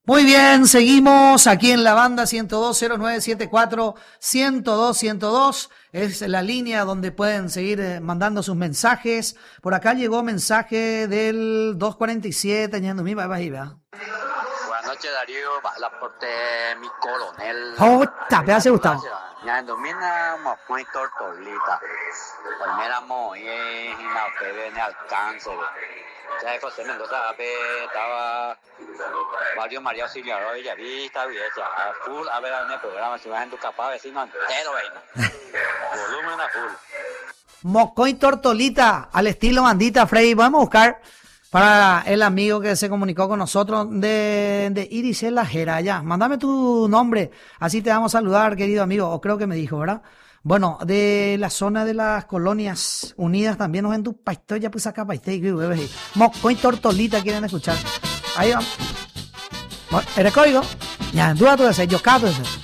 Muy bien, seguimos aquí en la banda 1020974 102 es la línea donde pueden seguir mandando sus mensajes. Por acá llegó mensaje del 247 añadiendo mi Buenas noches, Darío, la porte mi coronel. ¡Jota! Pedazo Gustavo. Ya domina muy tortolita. Primera muy na pebe en alcance. Ya José Mendoza estaba Mario María Auxiliador y ya vi esta vieja full a ver en el programa si vas en tu capaz vecino entero volumen a full. Moscoy tortolita al estilo bandita Freddy. Vamos a buscar para el amigo que se comunicó con nosotros de Iris La Jera. Ya, mándame tu nombre, así te vamos a saludar, querido amigo. O creo que me dijo, ¿verdad? Bueno, de la zona de las colonias unidas también nos ven tu paito, ya pues acá paiste, Moscoy tortolita quieren escuchar. Ahí vamos. ¿Eres código? Ya, duda tú de ese, yo cato ese.